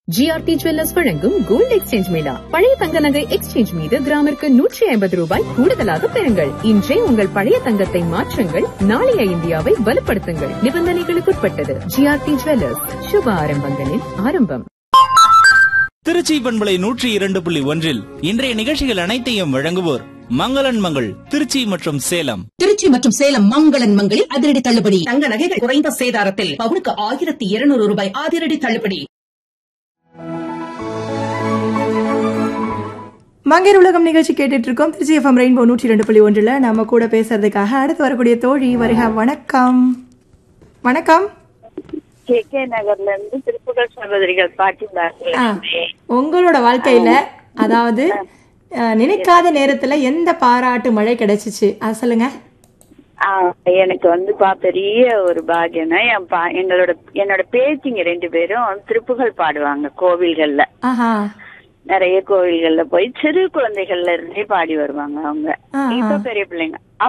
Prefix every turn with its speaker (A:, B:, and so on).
A: GRT jewellers வழங்கும் gold exchange Mela. பழைய தங்க நகை எக்ஸ்சேஞ்ச் மீது கிராமிற்கு 150 ரூபாய் கூடுதலாக பெறுங்கள். இன்றே உங்கள் பழைய தங்கத்தை மாற்றுங்கள். நாளைய இந்தியாவை வலுப்படுத்துங்கள். நிபந்தனைகளுக்குட்பட்டது. ஜிஆர்டி ஜுவல்லர்ஸ், சுப ஆரம்பங்களின் ஆரம்பம்.
B: திருச்சி பண்பலை 102.1 இன்றைய நிகழ்ச்சிகள் அனைத்தையும் வழங்குவோர் மங்களன் மங்கள் திருச்சி மற்றும் சேலம்.
C: திருச்சி மற்றும் சேலம் மங்களன் மங்களில் அதிரடி தள்ளுபடி. தங்க நகைகள் குறைந்த சேதாரத்தில் பவுனுக்கு 1200 ரூபாய் அதிரடி தள்ளுபடி.
D: மங்கையர் உலகம் நிகழ்ச்சி கேட்டுட்டு இருக்கோம். திருச்சி எஃப்எம் ரெயின்போ 102.1 நம்ம கூட பேசுறதுக்காக அடுத்து வரக்கூடிய தோழி வருக. வணக்கம். வணக்கம்.
E: கே நகர்ல இருந்து திருப்புகழ் சகோதரிகள் பாட்டி.
D: உங்களோட வாழ்க்கையில அதாவது நினைக்காத நேரத்துல எந்த பாராட்டு மழை கிடைச்சிச்சு அது சொல்லுங்க.
E: எனக்கு பெரிய ஒரு பாக்கியம்னா என்னோட பேத்திங்க 2 பேரும் திருப்புகழ் பாடுவாங்க கோவில்கள்ல. நிறைய கோவில்கள்ல போய் சிறு குழந்தைகள்ல இருந்தே பாடி வருவாங்க. அவங்க இப்ப பெரிய பிள்ளைங்க.